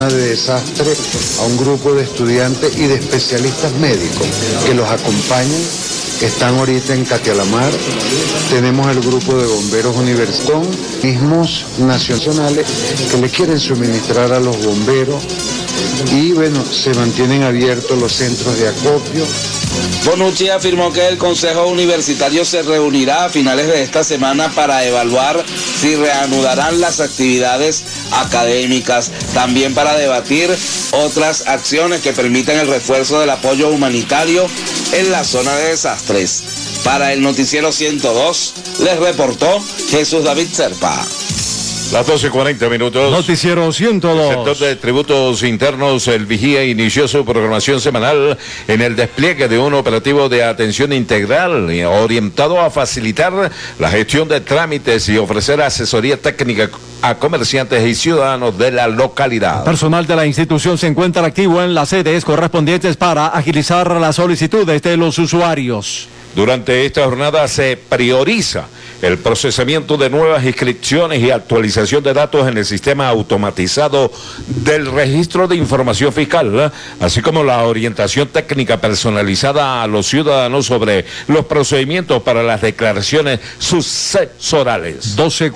de desastre a un grupo de estudiantes y de especialistas médicos que los acompañan. Están ahorita en Catialamar. Tenemos el grupo de bomberos universitarios, mismos nacionales que le quieren suministrar a los bomberos, y bueno, se mantienen abiertos los centros de acopio. Bonucci afirmó que el Consejo Universitario se reunirá a finales de esta semana para evaluar si reanudarán las actividades académicas, también para debatir otras acciones que permitan el refuerzo del apoyo humanitario en la zona de desastres. Para el Noticiero 102, les reportó Jesús David Serpa. Las 12:40. Noticiero 102. El sector de tributos internos, el Vigía, inició su programación semanal en el despliegue de un operativo de atención integral orientado a facilitar la gestión de trámites y ofrecer asesoría técnica a comerciantes y ciudadanos de la localidad. Personal de la institución se encuentra activo en las sedes correspondientes para agilizar las solicitudes de los usuarios. Durante esta jornada se prioriza el procesamiento de nuevas inscripciones y actualización de datos en el sistema automatizado del registro de información fiscal, así como la orientación técnica personalizada a los ciudadanos sobre los procedimientos para las declaraciones sucesorales.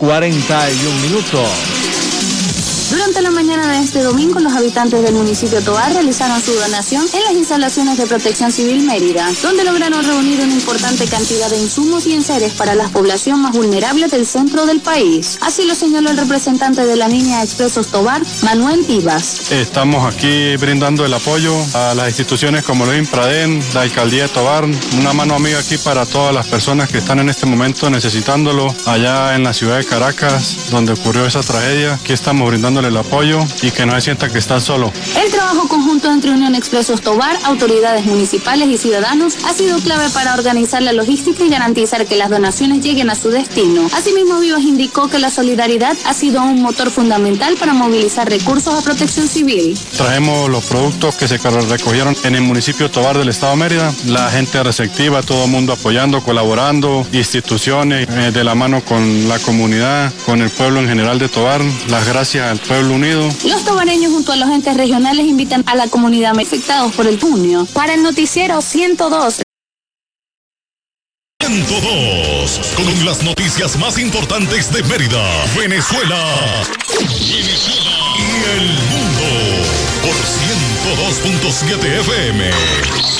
12:41. Durante la mañana de este domingo, los habitantes del municipio de Tovar realizaron su donación en las instalaciones de Protección Civil Mérida, donde lograron reunir una importante cantidad de insumos y enseres para la población más vulnerable del centro del país. Así lo señaló el representante de la línea Expresos Tovar, Manuel Ibas. Estamos aquí brindando el apoyo a las instituciones como el INPRADEN, la Alcaldía de Tovar, una mano amiga aquí para todas las personas que están en este momento necesitándolo allá en la ciudad de Caracas, donde ocurrió esa tragedia. Aquí estamos brindando el apoyo y que no se sienta que está solo. El trabajo conjunto entre Unión Expresos Tovar, autoridades municipales y ciudadanos ha sido clave para organizar la logística y garantizar que las donaciones lleguen a su destino. Asimismo, Vivas indicó que la solidaridad ha sido un motor fundamental para movilizar recursos a Protección Civil. Traemos los productos que se recogieron en el municipio de Tovar del estado de Mérida, la gente receptiva, todo el mundo apoyando, colaborando, instituciones de la mano con la comunidad, con el pueblo en general de Tovar. Las gracias al pueblo unido. Los tobareños junto a los entes regionales invitan a la comunidad afectados por el puño. Para el Noticiero 102. 102, con las noticias más importantes de Mérida, Venezuela y el mundo, por 102.7 FM.